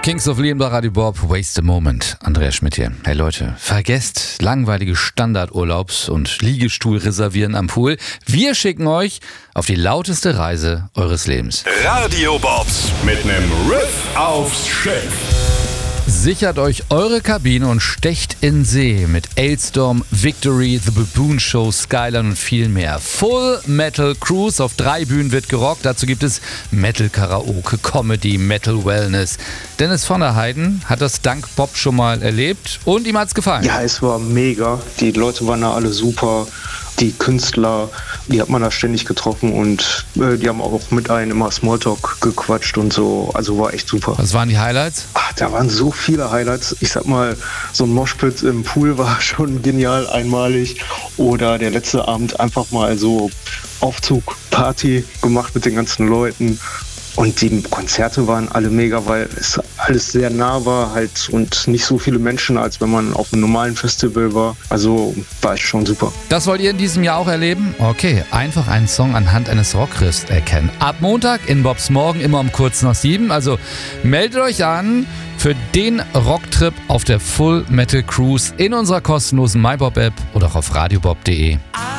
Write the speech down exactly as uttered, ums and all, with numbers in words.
Kings of Leon bei Radio Bob, Waste a Moment. Andreas Schmidt hier. Hey Leute, vergesst langweilige Standardurlaubs- und Liegestuhl reservieren am Pool. Wir schicken euch auf die lauteste Reise eures Lebens. Radio Bobs mit nem Riff aufs Schiff. Sichert euch eure Kabine und stecht in See mit Ailstorm, Victory, The Baboon Show, Skyline und viel mehr. Full Metal Cruise auf drei Bühnen wird gerockt. Dazu gibt es Metal Karaoke, Comedy, Metal Wellness. Dennis von der Heiden hat das dank Bob schon mal erlebt und ihm hat's gefallen. Ja, es war mega. Die Leute waren da alle super. Die Künstler, die hat man da ständig getroffen und äh, die haben auch mit einem immer Smalltalk gequatscht und so. Also war echt super. Was waren die Highlights? Ach, da waren so viele Highlights. Ich sag mal, so ein Moshpit im Pool war schon genial, einmalig. Oder der letzte Abend einfach mal so Aufzug, Party gemacht mit den ganzen Leuten. Und die Konzerte waren alle mega, weil es alles sehr nah war halt und nicht so viele Menschen, als wenn man auf einem normalen Festival war. Also war es schon super. Das wollt ihr in diesem Jahr auch erleben? Okay, einfach einen Song anhand eines Rockriffs erkennen. Ab Montag in Bobs Morgen immer um kurz nach sieben. Also meldet euch an für den Rocktrip auf der Full Metal Cruise in unserer kostenlosen MyBob-App oder auch auf radiobob punkt de.